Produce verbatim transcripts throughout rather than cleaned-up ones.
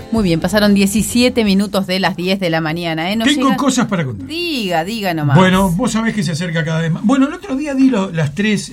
Muy bien, pasaron diecisiete minutos de las diez de la mañana, ¿eh? No Tengo llega... cosas para contar. Diga, diga nomás. Bueno, vos sabés que se acerca cada vez más. Bueno, el otro día di lo, las tres,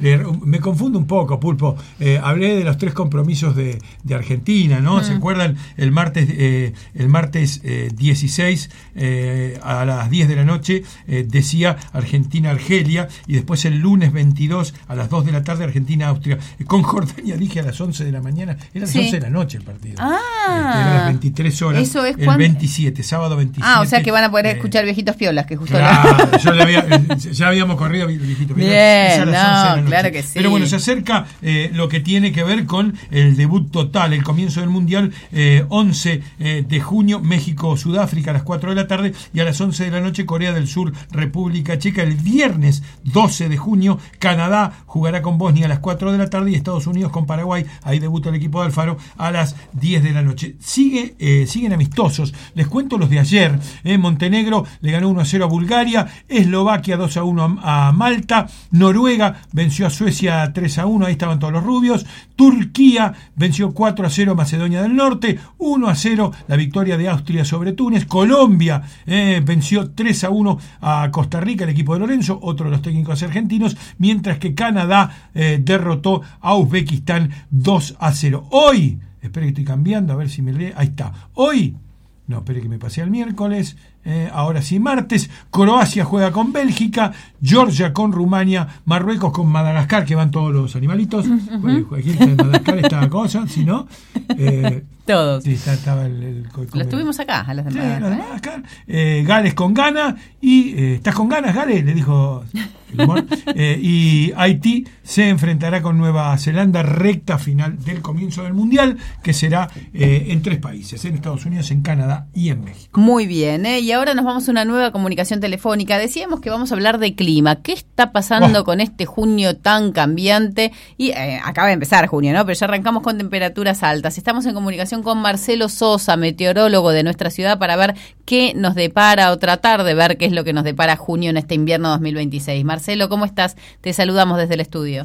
me confundo un poco, Pulpo. Eh, hablé de los tres compromisos de, de Argentina, ¿no? Mm. ¿Se acuerdan? El martes eh, el martes eh, dieciséis eh, a las diez de la noche eh, decía Argentina-Argelia, y después el lunes veintidós a las dos de la tarde Argentina-Austria. Con Jordania dije a las once de la mañana, era a las sí. once de la noche el partido. Ah. Este, era a las veintitrés horas. Eso es el cuando... veintisiete, sábado veintisiete. Ah, o sea que van a poder eh, escuchar Viejitos Piolas, que justo claro, la... yo le había, ya habíamos corrido Viejitos Piolas. Bien, no, claro que sí. Pero bueno, se acerca eh, lo que tiene que ver con el debut total, el comienzo del Mundial, eh, once de junio, México-Sudáfrica a las cuatro de la tarde, y a las once de la noche Corea del Sur, República Checa. El viernes doce de junio, Canadá jugará con Bosnia a las cuatro de la tarde, y Estados Unidos con Paraguay, ahí debuta el equipo de Alfaro, a las diez de la noche. Sigue, eh, siguen amistosos, les cuento los de ayer. eh, Montenegro le ganó uno a cero a Bulgaria, Eslovaquia dos a uno a, a Malta, Noruega venció a Suecia tres a uno, ahí estaban todos los rubios, Turquía venció cuatro a cero a Macedonia del Norte, uno a cero la victoria de Austria sobre Túnez, Colombia eh, venció tres a uno a Costa Rica, el equipo de Lorenzo, otro de los técnicos argentinos, mientras que Canadá eh, derrotó a Uzbekistán dos a cero. Hoy, espere que estoy cambiando, a ver si me lee, ahí está, hoy, no, espere que me pasé al miércoles, eh, ahora sí, martes, Croacia juega con Bélgica, Georgia con Rumania, Marruecos con Madagascar, que van todos los animalitos, uh-huh. Bueno, aquí en Madagascar esta cosa, si no... Eh, Todos. Sí, estaba el, el, el, los tuvimos acá, a los de Madagascar. Sí, los de Madagascar. Eh, Gales con Ghana y eh, ¿estás con ganas, Gales? Le dijo el humor. eh, y Haití se enfrentará con Nueva Zelanda, recta final del comienzo del Mundial, que será eh, en tres países, en Estados Unidos, en Canadá y en México. Muy bien, ¿eh? Y ahora nos vamos a una nueva comunicación telefónica. Decíamos que vamos a hablar de clima. ¿Qué está pasando oh. con este junio tan cambiante? Y eh, acaba de empezar junio, ¿no? Pero ya arrancamos con temperaturas altas. Estamos en comunicación con Marcelo Sosa, meteorólogo de nuestra ciudad, para ver qué nos depara o tratar de ver qué es lo que nos depara junio en este invierno dos mil veintiséis. Marcelo, ¿cómo estás? Te saludamos desde el estudio.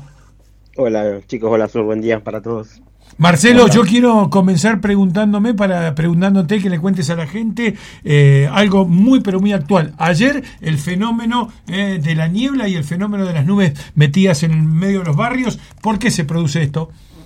Hola chicos, hola Flor, buen día para todos. Marcelo, hola. Yo quiero comenzar preguntándome, para preguntándote que le cuentes a la gente eh, algo muy pero muy actual. Ayer el fenómeno eh, de la niebla y el fenómeno de las nubes metidas en el medio de los barrios, ¿por qué se produce esto?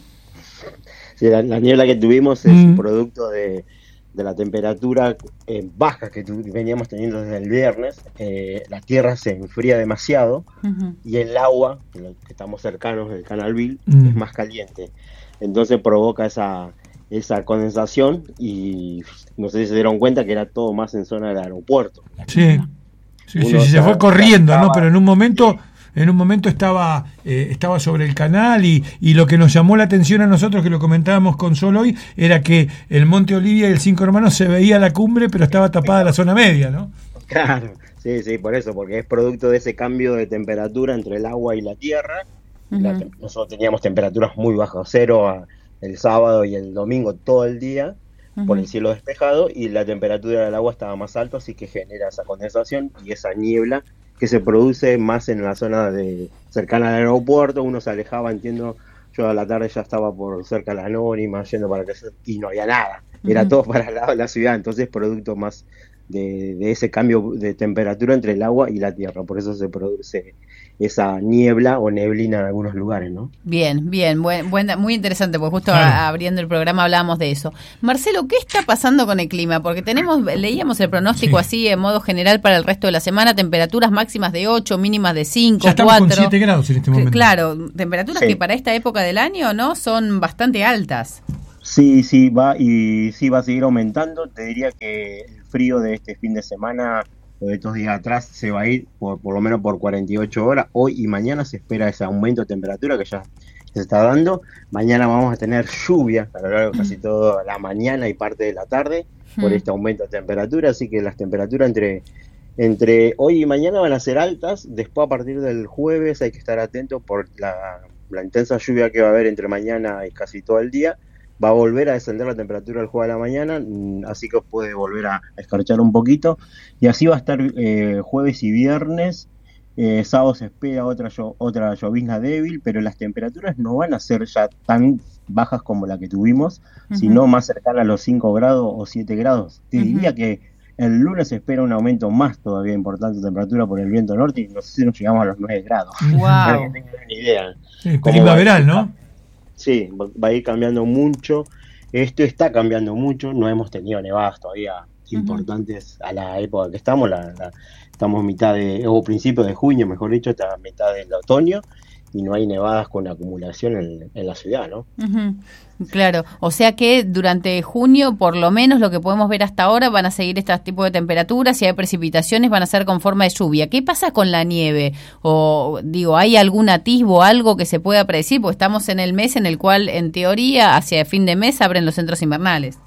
Sí, la, la niebla que tuvimos es mm. producto de, de la temperatura eh, baja que tu, veníamos teniendo desde el viernes. Eh, la tierra se enfría demasiado uh-huh. y el agua, que, lo, que estamos cercanos del Canal Vil, mm. es más caliente. Entonces provoca esa, esa condensación, y no sé si se dieron cuenta que era todo más en zona del aeropuerto. Sí, sí, sí, sí se fue corriendo, estaba, ¿no? Pero en un momento... Sí. En un momento estaba eh, estaba sobre el canal, y, y lo que nos llamó la atención a nosotros, que lo comentábamos con Sol hoy, era que el Monte Olivia y el Cinco Hermanos se veía la cumbre, pero estaba tapada la zona media, ¿no? Claro, sí, sí, por eso, porque es producto de ese cambio de temperatura entre el agua y la tierra. Uh-huh. La, nosotros teníamos temperaturas muy bajas, cero a, el sábado y el domingo todo el día, uh-huh. por el cielo despejado, y la temperatura del agua estaba más alta, así que genera esa condensación y esa niebla que se produce más en la zona de cercana al aeropuerto. Uno se alejaba, entiendo, yo a la tarde ya estaba por cerca de la Anónima, yendo para que y no había nada, era uh-huh. todo para el lado de la ciudad, entonces producto más de, de ese cambio de temperatura entre el agua y la tierra, por eso se produce esa niebla o neblina en algunos lugares, ¿no? Bien, bien, buen, buen, muy interesante, porque justo claro. a, abriendo el programa hablábamos de eso. Marcelo, ¿qué está pasando con el clima? Porque tenemos, leíamos el pronóstico sí. así en modo general para el resto de la semana, temperaturas máximas de ocho, mínimas de cinco, ya estamos cuatro. Con siete grados en este momento. Claro, temperaturas sí. que para esta época del año, ¿no?, son bastante altas. Sí, sí, va y sí va a seguir aumentando. Te diría que el frío de este fin de semana o de estos días atrás se va a ir por por lo menos por cuarenta y ocho horas. Hoy y mañana se espera ese aumento de temperatura que ya se está dando. Mañana vamos a tener lluvia a lo largo de casi toda la mañana y parte de la tarde por este aumento de temperatura, así que las temperaturas entre entre hoy y mañana van a ser altas. Después, a partir del jueves, hay que estar atentos por la, la intensa lluvia que va a haber entre mañana y casi todo el día. Va a volver a descender la temperatura el jueves a la mañana, así que os puede volver a escarchar un poquito, y así va a estar eh, jueves y viernes Eh, sábado se espera otra, llo- otra llovizna débil, pero las temperaturas no van a ser ya tan bajas como la que tuvimos, Ujú. sino más cercana a los cinco grados o siete grados. Te Ujú. diría que el lunes se espera un aumento más todavía importante de temperatura por el viento norte y no sé si nos llegamos a los nueve grados. Para que Wow. tengan una idea. Sí, ¿Cómo primaveral, va a ir? ¿no? Sí, va va a ir cambiando mucho. Esto está cambiando mucho. No hemos tenido nevadas todavía Ujú. importantes a la época que estamos. La, la- estamos mitad de, o principio de junio, mejor dicho, está mitad del otoño y no hay nevadas con acumulación en, en la ciudad, ¿no? Ujú. Claro, o sea que durante junio, por lo menos lo que podemos ver hasta ahora, van a seguir este tipo de temperaturas. Si hay precipitaciones, van a ser con forma de lluvia. ¿Qué pasa con la nieve? O digo, ¿hay algún atisbo, algo que se pueda predecir? Porque estamos en el mes en el cual, en teoría, hacia fin de mes abren los centros invernales.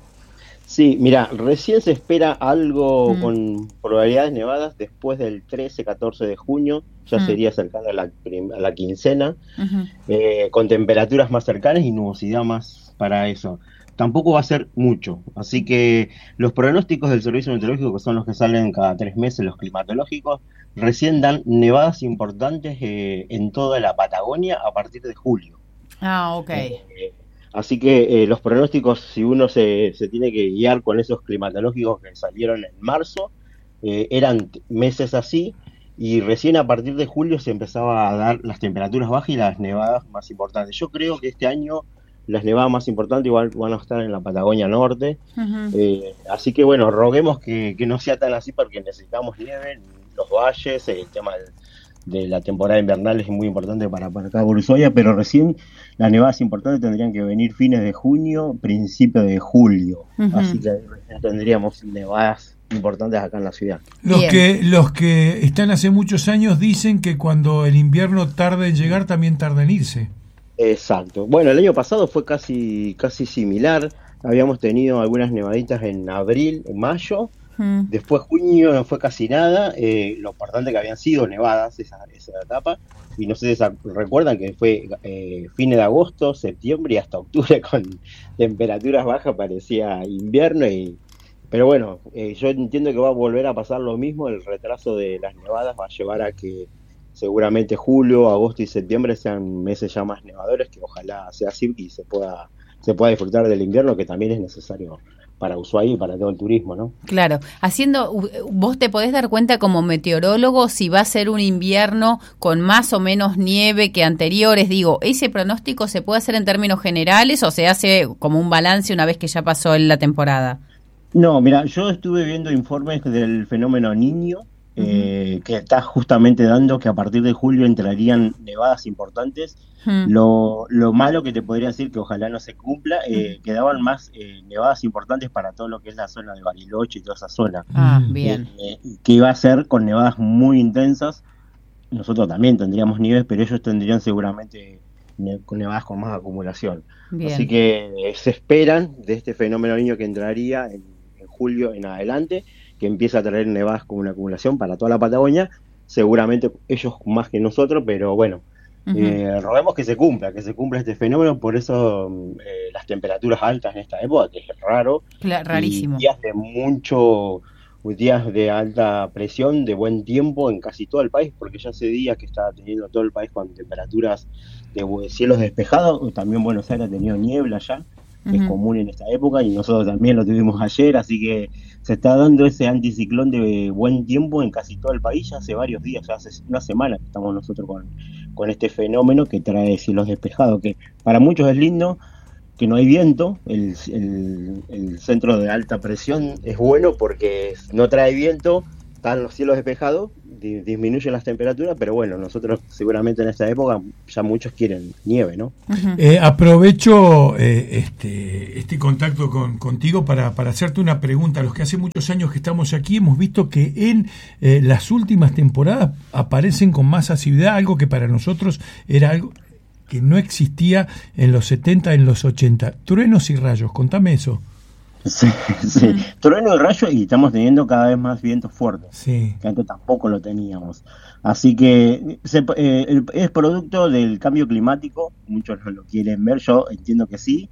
Sí, mira, recién se espera algo Mm. con probabilidades nevadas después del trece, catorce de junio, ya Mm. sería cercano a la, prim- a la quincena. Ujú. eh, con temperaturas más cercanas y nubosidad más para eso. Tampoco va a ser mucho, así que los pronósticos del Servicio Meteorológico, que son los que salen cada tres meses, los climatológicos, recién dan nevadas importantes eh, en toda la Patagonia a partir de julio. Ah, ok. Eh, así que eh, los pronósticos, si uno se, se tiene que guiar con esos climatológicos que salieron en marzo, eh, eran t- meses así, y recién a partir de julio se empezaba a dar las temperaturas bajas y las nevadas más importantes. Yo creo que este año las nevadas más importantes igual van a estar en la Patagonia Norte, Ujú. eh, así que bueno, roguemos que, que no sea tan así porque necesitamos nieve en los valles, el tema del- de la temporada invernal es muy importante para, para acá por Ushuaia, pero recién las nevadas importantes tendrían que venir fines de junio, principio de julio, Ujú. así que ahí recién tendríamos nevadas importantes acá en la ciudad. Los Bien. que, los que están hace muchos años dicen que cuando el invierno tarda en llegar, también tarda en irse. Exacto. Bueno, el año pasado fue casi, casi similar. Habíamos tenido algunas nevaditas en abril, en mayo. Mm. Después junio no fue casi nada. Eh, lo importante que habían sido nevadas esa, esa etapa. Y no sé si se recuerdan que fue eh, fines de agosto, septiembre y hasta octubre con temperaturas bajas, parecía invierno. Y, pero bueno, eh, yo entiendo que va a volver a pasar lo mismo. El retraso de las nevadas va a llevar a que seguramente julio, agosto y septiembre sean meses ya más nevadores, que ojalá sea así y se pueda, se pueda disfrutar del invierno, que también es necesario para Ushuaia y para todo el turismo, ¿no? Claro, haciendo, u- vos te podés dar cuenta como meteorólogo si va a ser un invierno con más o menos nieve que anteriores. Digo, ¿ese pronóstico se puede hacer en términos generales o se hace como un balance una vez que ya pasó la temporada? No, mira, yo estuve viendo informes del fenómeno Niño, eh, que está justamente dando que a partir de julio entrarían nevadas importantes. Mm. Lo, lo malo que te podría decir, que ojalá no se cumpla, eh, que daban más eh, nevadas importantes para todo lo que es la zona de Bariloche y toda esa zona. Ah, Mm. bien. Eh, que iba a ser con nevadas muy intensas. Nosotros también tendríamos nieves, pero ellos tendrían seguramente ne- con nevadas con más acumulación. Bien. Así que eh, se esperan de este fenómeno niño que entraría en, en julio en adelante, que empieza a traer nevadas con una acumulación para toda la Patagonia, seguramente ellos más que nosotros, pero bueno, Ujú. eh, roguemos que se cumpla, que se cumpla este fenómeno, por eso eh, las temperaturas altas en esta época, que es raro, Cla- rarísimo. y días de mucho, días de alta presión, de buen tiempo en casi todo el país, porque ya hace días que estaba teniendo todo el país con temperaturas de bu- cielos despejados. También Buenos Aires ha tenido niebla ya, que es Ujú. común en esta época, y nosotros también lo tuvimos ayer, así que se está dando ese anticiclón de buen tiempo en casi todo el país, ya hace varios días, ya hace una semana que estamos nosotros con, con este fenómeno que trae cielos despejados, que para muchos es lindo, que no hay viento. El, el, el centro de alta presión es bueno porque no trae viento, están los cielos despejados, di- disminuyen las temperaturas, pero bueno, nosotros seguramente en esta época ya muchos quieren nieve, ¿no? Ujú. Eh, aprovecho eh, este, este contacto con, contigo para, para hacerte una pregunta. Los que hace muchos años que estamos aquí hemos visto que en eh, las últimas temporadas aparecen con más asiduidad, algo que para nosotros era algo que no existía en los setenta, en los ochenta. Truenos y rayos, contame eso. Sí, sí. Trueno y rayo, y estamos teniendo cada vez más vientos fuertes, Sí. que antes tampoco lo teníamos. Así que se- eh, el- es producto del cambio climático, muchos no lo quieren ver, yo entiendo que sí.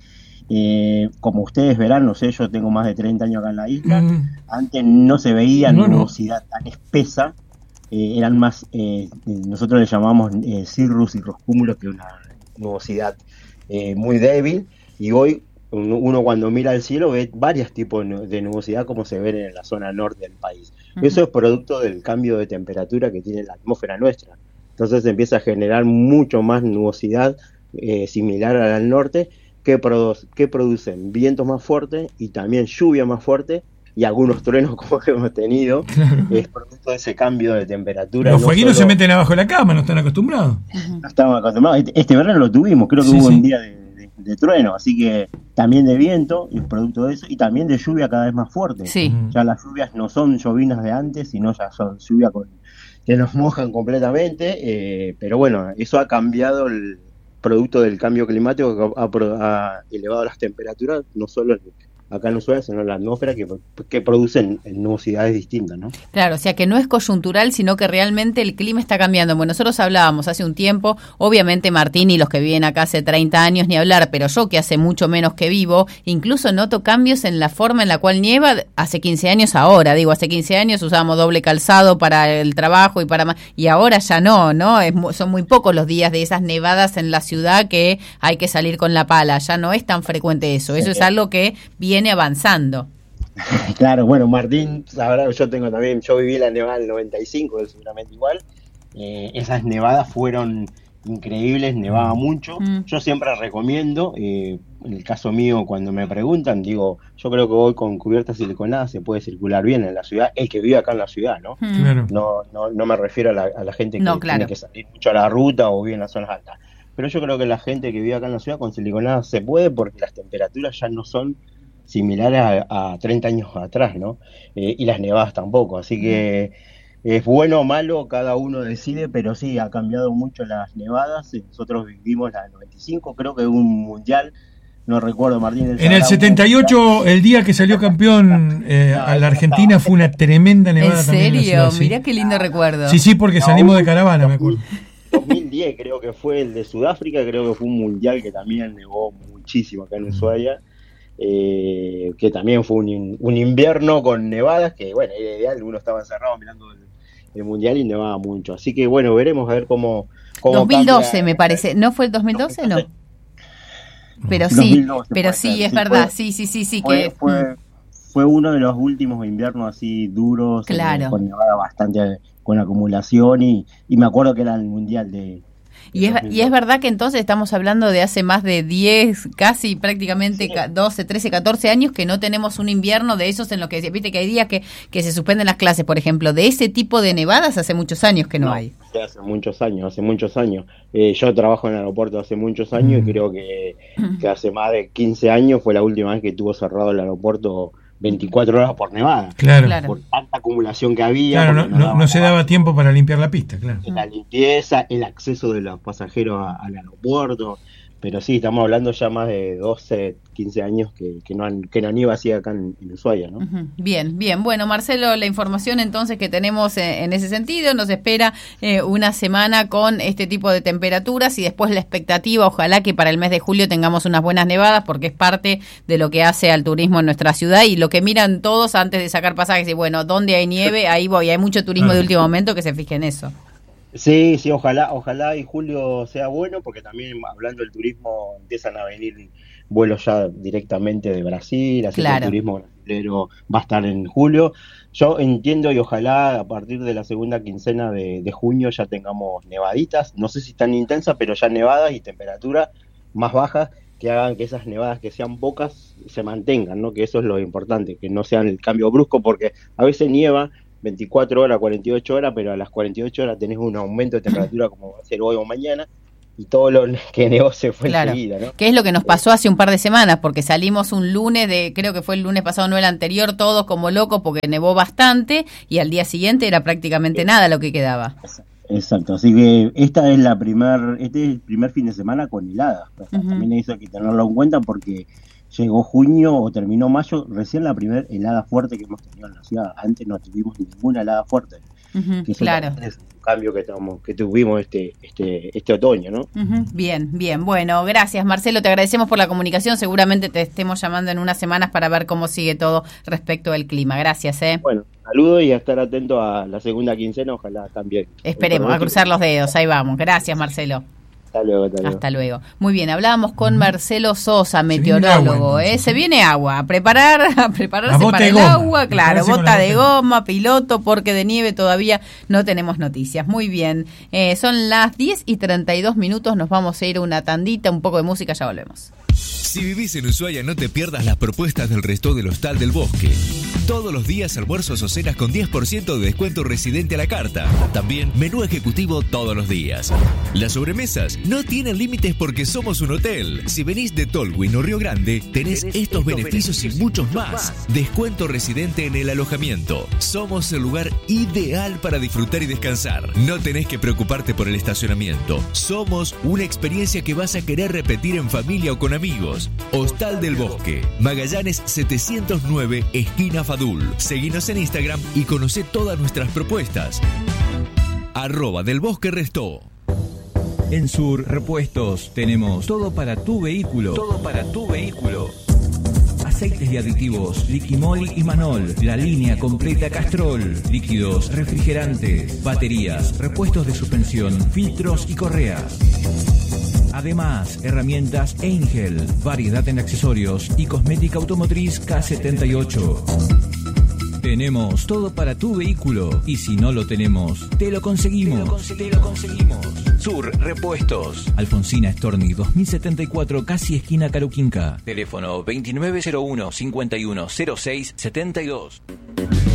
Eh, como ustedes verán, no sé, yo tengo más de treinta años acá en la isla, Mm. antes no se veía No, no. nubosidad tan espesa eh, eran más, eh, nosotros le llamamos eh, cirrus y roscúmulos, que es una nubosidad eh, muy débil, y hoy uno cuando mira al cielo ve varios tipos de nubosidad como se ven en la zona norte del país. Uh-huh. Eso es producto del cambio de temperatura que tiene la atmósfera nuestra. Entonces se empieza a generar mucho más nubosidad eh, similar al norte, que, produ- que producen vientos más fuertes y también lluvia más fuerte y algunos truenos como que hemos tenido. Claro. Es producto de ese cambio de temperatura. Los no fueguinos solo... se meten abajo de la cama, no están acostumbrados. Uh-huh. No estamos acostumbrados. Este, este verano lo tuvimos, creo que sí, hubo sí. un día de de trueno, así que también de viento, y producto de eso, y también de lluvia cada vez más fuerte. Sí. Ya las lluvias no son llovinas de antes, sino ya son lluvias con, que nos mojan completamente, eh, pero bueno, eso ha cambiado el producto del cambio climático, que ha, ha elevado las temperaturas, no solo en, acá en Ushuaia, sino en la atmósfera, que, que producen nubosidades distintas, ¿no? Claro, o sea que no es coyuntural, sino que realmente el clima está cambiando. Bueno, nosotros hablábamos hace un tiempo, obviamente Martín y los que viven acá hace treinta años ni hablar, pero yo que hace mucho menos que vivo, incluso noto cambios en la forma en la cual nieva hace quince años ahora. Digo, hace quince años usábamos doble calzado para el trabajo y para más, y ahora ya no, ¿no? Es, son muy pocos los días de esas nevadas en la ciudad que hay que salir con la pala. Ya no es tan frecuente eso. Eso es algo que viene viene avanzando. Claro, bueno, Martín sabrá, yo tengo también, yo viví la nevada del noventa y cinco, es seguramente igual. Eh, esas nevadas fueron increíbles, nevaba mucho. Mm. Yo siempre recomiendo, eh, en el caso mío, cuando me preguntan, digo, yo creo que hoy con cubiertas siliconadas se puede circular bien en la ciudad, el que vive acá en la ciudad, ¿no? Mm. Claro. No, no, no me refiero a la, a la gente que no, claro. tiene que salir mucho a la ruta o vive en las zonas altas. Pero yo creo que la gente que vive acá en la ciudad con siliconadas se puede, porque las temperaturas ya no son similares a, a treinta años atrás, ¿no? Eh, y las nevadas tampoco, así que es bueno o malo, cada uno decide, pero sí, ha cambiado mucho las nevadas. Nosotros vivimos la del noventa y cinco, creo que un mundial, no recuerdo, Martín. El en el setenta y ocho, el día que salió campeón eh, no, a la Argentina, fue una tremenda nevada. ¿En serio? También en la ciudad, Mirá sí. qué lindo recuerdo. Sí, sí, porque no, salimos de caravana, me acuerdo. dos mil diez creo que fue el de Sudáfrica, creo que fue un mundial que también nevó muchísimo acá en Ushuaia. Eh, que también fue un, un invierno con nevadas, que bueno, era ideal, uno estaba encerrado mirando el, el mundial y nevaba mucho, así que bueno, veremos a ver cómo, cómo dos mil doce cambia. Me parece, ¿no fue el dos mil doce? No, pero sí, dos mil doce pero sí, ser. es sí, verdad, fue, sí, sí, sí, sí fue, que fue, fue uno de los últimos inviernos así duros, claro. eh, con nevada bastante, con acumulación, y, y me acuerdo que era el mundial de Y es, y es verdad que entonces estamos hablando de hace más de diez, casi prácticamente sí. doce, trece, catorce años que no tenemos un invierno de esos en los que, viste que hay días que, que se suspenden las clases, por ejemplo, de ese tipo de nevadas hace muchos años que no, no hay. Hace muchos años, hace muchos años. Eh, yo trabajo en el aeropuerto hace muchos años mm. y creo que, que hace más de quince años fue la última vez que estuvo cerrado el aeropuerto veinticuatro horas por nevada, claro. por tanta acumulación que había. Claro, no, no, no, no se daba tiempo para limpiar la pista, claro. La limpieza, el acceso de los pasajeros a, al aeropuerto, pero sí, estamos hablando ya más de doce, quince años que, que no han, que no nieva así acá en, en Ushuaia, ¿no? Uh-huh. Bien, bien. Bueno, Marcelo, la información entonces que tenemos en, en ese sentido, nos espera eh, una semana con este tipo de temperaturas y después la expectativa, ojalá que para el mes de julio tengamos unas buenas nevadas, porque es parte de lo que hace al turismo en nuestra ciudad y lo que miran todos antes de sacar pasajes y bueno, ¿dónde hay nieve? Ahí voy, hay mucho turismo de último momento que se fije en eso. Sí, sí, ojalá, ojalá y julio sea bueno, porque también hablando del turismo empiezan a venir vuelos ya directamente de Brasil, así claro. que el turismo brasilero va a estar en julio. Yo entiendo y ojalá a partir de la segunda quincena de, de junio ya tengamos nevaditas, no sé si tan intensas, pero ya nevadas y temperaturas más bajas que hagan que esas nevadas que sean pocas se mantengan, ¿no? Que eso es lo importante, que no sean el cambio brusco, porque a veces nieva veinticuatro horas, cuarenta y ocho horas, pero a las cuarenta y ocho horas tenés un aumento de temperatura como va a ser hoy o mañana, y todo lo que nevó se fue claro. enseguida, ¿no? Que es lo que nos pasó hace un par de semanas, porque salimos un lunes, de creo que fue el lunes pasado, no el anterior, todos como locos porque nevó bastante, y al día siguiente era prácticamente sí. nada lo que quedaba. Exacto, así que esta es la primer, este es el primer fin de semana con heladas, uh-huh. también eso hay que tenerlo en cuenta porque llegó junio o terminó mayo, recién la primera helada fuerte que hemos tenido en la ciudad. Antes no tuvimos ninguna helada fuerte. Uh-huh, claro. Es un cambio que estamos, que tuvimos este, este, este otoño, ¿no? Uh-huh, bien, bien. Bueno, gracias, Marcelo. Te agradecemos por la comunicación. Seguramente te estemos llamando en unas semanas para ver cómo sigue todo respecto al clima. Gracias, ¿eh? Bueno, saludos y a estar atento a la segunda quincena, ojalá también. Esperemos, a cruzar los dedos. Ahí vamos. Gracias, Marcelo. Hasta luego, hasta luego. Hasta luego. Muy bien, hablábamos con Marcelo Sosa, meteorólogo, ¿eh? Se viene agua, a preparar, a prepararse para el agua, claro, bota de goma, piloto, porque de nieve todavía no tenemos noticias. Muy bien, eh, son las diez y treinta y dos minutos, nos vamos a ir a una tandita, un poco de música, ya volvemos. Si vivís en Ushuaia, no te pierdas las propuestas del resto del Hostal del Bosque. Todos los días almuerzos o cenas con diez por ciento de descuento residente a la carta. También menú ejecutivo todos los días. Las sobremesas no tienen límites porque somos un hotel. Si venís de Tolwyn o Río Grande, tenés, tenés estos, estos beneficios, beneficios y muchos más. más. Descuento residente en el alojamiento. Somos el lugar ideal para disfrutar y descansar. No tenés que preocuparte por el estacionamiento. Somos una experiencia que vas a querer repetir en familia o con amigos. Hostal del Bosque, Magallanes setecientos nueve, esquina Fadul. Seguinos en Instagram y conocé todas nuestras propuestas. Arroba del Bosque Restó. En Sur Repuestos tenemos todo para tu vehículo. Todo para tu vehículo. Aceites y aditivos, Liquimol y Manol, la línea completa Castrol, líquidos, refrigerantes, baterías, repuestos de suspensión, filtros y correas. Además, herramientas Angel, variedad en accesorios y cosmética automotriz K setenta y ocho. Tenemos todo para tu vehículo y si no lo tenemos, te lo conseguimos. Te lo, conse- te lo conseguimos. Sur Repuestos. Alfonsina Storni dos mil setenta y cuatro, casi esquina Caruquinca. Teléfono veintinueve cero uno, cincuenta y uno cero seis setenta y dos.